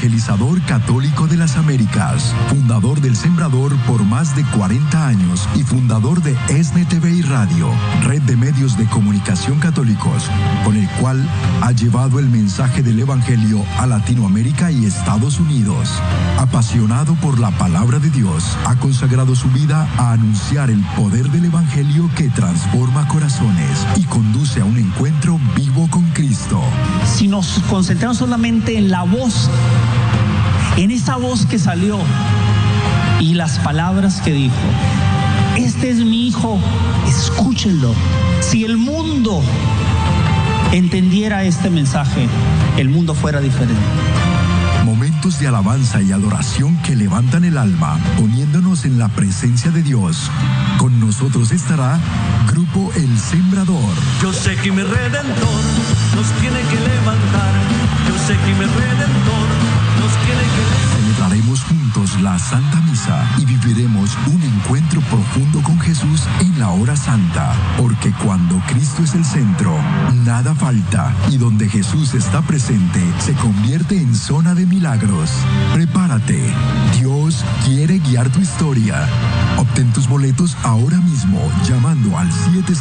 evangelizador católico de las Américas, fundador del Sembrador por más de 40 años y fundador de ESNE TV y Radio, red de medios de comunicación católicos, con el cual ha llevado el mensaje del Evangelio a Latinoamérica y Estados Unidos. Apasionado por la palabra de Dios, ha consagrado su vida a anunciar el poder del Evangelio que transforma corazones y conduce a un encuentro vivo con Cristo. Si nos concentramos solamente en la voz, en esa voz que salió y las palabras que dijo: este es mi hijo, escúchenlo. Si el mundo entendiera este mensaje, el mundo fuera diferente. Momentos de alabanza y adoración que levantan el alma, poniéndonos en la presencia de Dios. Con nosotros estará Grupo El Sembrador. Yo sé que mi Redentor nos tiene que levantar. Yo sé que mi Redentor nos tiene que levantar. Celebraremos juntos la Santa Misa y viviremos un encuentro profundo con Jesús en la hora santa, porque cuando Cristo es el centro, nada falta, y donde Jesús está presente, se convierte en zona de milagros. Prepárate, Dios quiere guiar tu historia. Obtén tus boletos ahora mismo llamando al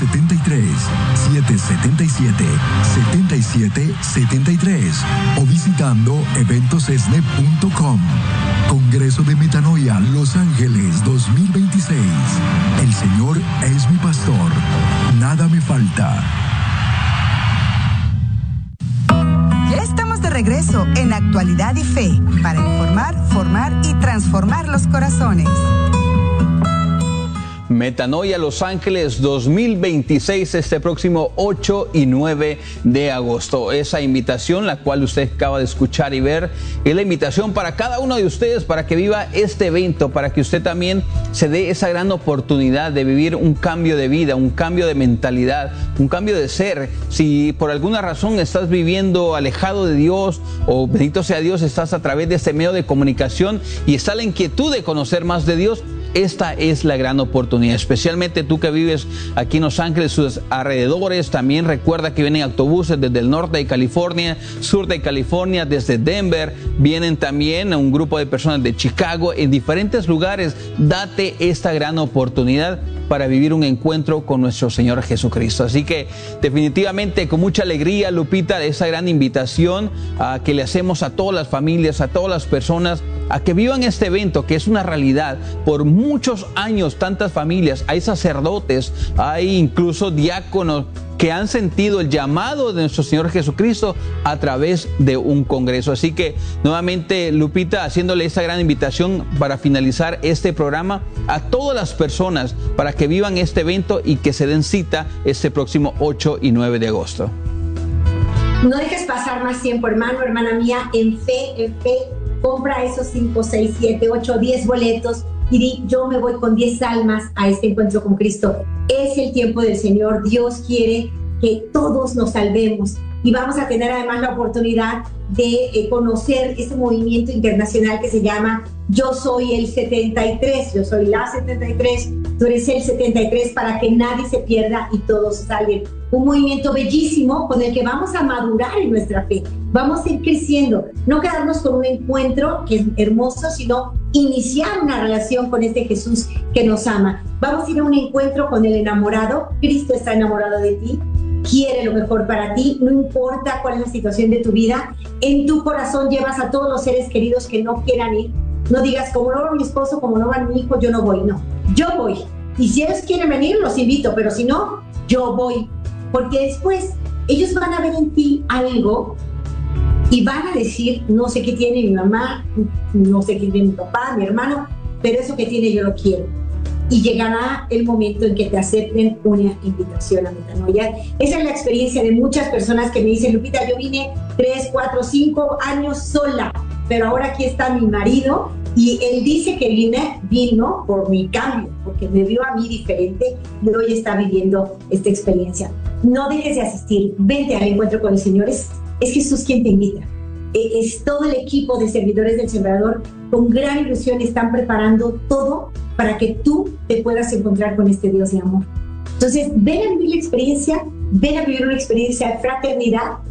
773-777-7773 o visitando eventosesne.com. Congreso de Metanoia Los Ángeles 2026. El Señor es mi pastor, nada me falta. Ya estamos de regreso en Actualidad y Fe para informar, formar y transformar los corazones. Metanoia Los Ángeles 2026, este próximo 8 y 9 de agosto. Esa invitación, la cual usted acaba de escuchar y ver, es la invitación para cada uno de ustedes para que viva este evento, para que usted también se dé esa gran oportunidad de vivir un cambio de vida, un cambio de mentalidad, un cambio de ser. Si por alguna razón estás viviendo alejado de Dios, o bendito sea Dios, estás a través de este medio de comunicación y está la inquietud de conocer más de Dios, esta es la gran oportunidad, especialmente tú que vives aquí en Los Ángeles, sus alrededores. También recuerda que vienen autobuses desde el norte de California, sur de California, desde Denver. Vienen también un grupo de personas de Chicago, en diferentes lugares. Date esta gran oportunidad para vivir un encuentro con nuestro Señor Jesucristo. Así que definitivamente con mucha alegría, Lupita, esa gran invitación que le hacemos a todas las familias, a todas las personas, a que vivan este evento, que es una realidad. Por muchos años, tantas familias, hay sacerdotes, hay incluso diáconos que han sentido el llamado de nuestro Señor Jesucristo a través de un congreso. Así que nuevamente, Lupita, haciéndole esta gran invitación para finalizar este programa a todas las personas para que vivan este evento y que se den cita este próximo 8 y 9 de agosto. No dejes pasar más tiempo, hermano, hermana mía, en fe, compra esos 5, 6, 7, 8, 10 boletos y di: yo me voy con 10 almas a este encuentro con Cristo. Es el tiempo del Señor. Dios quiere que todos nos salvemos y vamos a tener además la oportunidad de conocer este movimiento internacional que se llama Yo Soy el 73, yo soy la 73, tú eres el 73, para que nadie se pierda y todos salgan. Un movimiento bellísimo con el que vamos a madurar en nuestra fe, vamos a ir creciendo, no quedarnos con un encuentro que es hermoso, sino iniciar una relación con este Jesús que nos ama. Vamos a ir a un encuentro con el enamorado. Cristo está enamorado de ti, quiere lo mejor para ti, no importa cuál es la situación de tu vida. En tu corazón llevas a todos los seres queridos que no quieran ir. No digas: como no va mi esposo, como no va mi hijo, yo no voy. No, yo voy. Y si ellos quieren venir, los invito, pero si no, yo voy. Porque después ellos van a ver en ti algo y van a decir: no sé qué tiene mi mamá, no sé qué tiene mi papá, mi hermano, pero eso que tiene yo lo quiero. Y llegará el momento en que te acepten una invitación a Metanoia. Esa es la experiencia de muchas personas que me dicen: Lupita, yo vine 3, 4, 5 años sola, pero ahora aquí está mi marido y él dice que vino por mi cambio, porque me vio a mí diferente y hoy está viviendo esta experiencia. No dejes de asistir, vente al encuentro con el Señor. Es Jesús quien te invita. Es todo el equipo de servidores del Sembrador, con gran ilusión están preparando todo para que tú te puedas encontrar con este Dios de amor. Entonces, ven a vivir la experiencia, ven a vivir una experiencia de fraternidad,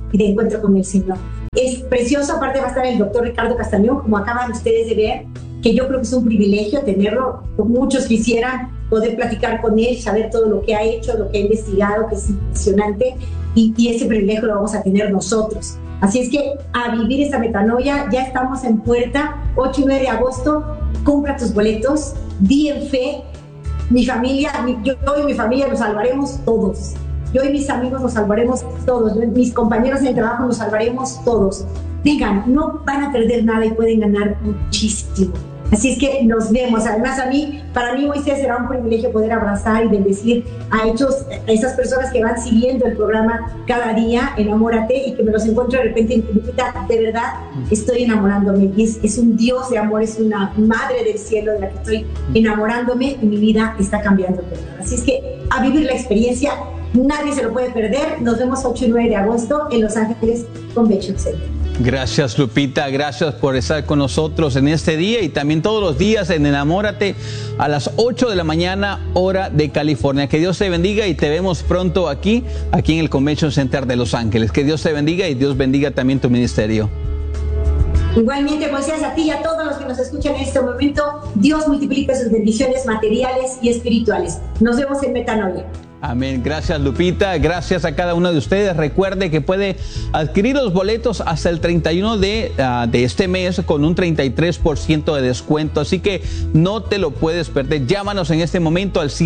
y de encuentro con el Señor. Es precioso, aparte va a estar el doctor Ricardo Castañón, como acaban ustedes de ver, que yo creo que es un privilegio tenerlo. Muchos quisieran poder platicar con él, saber todo lo que ha hecho, lo que ha investigado, que es impresionante, y ese privilegio lo vamos a tener nosotros. Así es que a vivir esta metanoia, ya estamos en puerta, 8 y 9 de agosto, compra tus boletos, di en fe, mi familia, yo y mi familia nos salvaremos todos. Yo y mis amigos nos salvaremos todos, mis compañeros de trabajo nos salvaremos todos. Vengan, no van a perder nada y pueden ganar muchísimo. Así es que nos vemos. Además, para mí, Moisés, será un privilegio poder abrazar y bendecir a esas personas que van siguiendo el programa cada día, Enamórate, y que me los encuentro de repente en Lupita. De verdad, estoy enamorándome. Y es un Dios de amor, es una madre del cielo de la que estoy enamorándome y mi vida está cambiando. Así es que a vivir la experiencia, nadie se lo puede perder. Nos vemos 8 y 9 de agosto en Los Ángeles Convention Center. Gracias, Lupita, gracias por estar con nosotros en este día y también todos los días en Enamórate a las 8 de la mañana, hora de California. Que Dios te bendiga y te vemos pronto aquí en el Convention Center de Los Ángeles. Que Dios te bendiga y Dios bendiga también tu ministerio. Igualmente, Moisés, a ti y a todos los que nos escuchan en este momento, Dios multiplique sus bendiciones materiales y espirituales. Nos vemos en Metanoia. Amén. Gracias, Lupita. Gracias a cada uno de ustedes. Recuerde que puede adquirir los boletos hasta el 31 de este mes con un 33% de descuento. Así que no te lo puedes perder. Llámanos en este momento al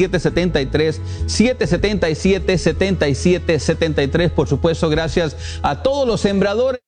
773-777-7773. Por supuesto, gracias a todos los sembradores.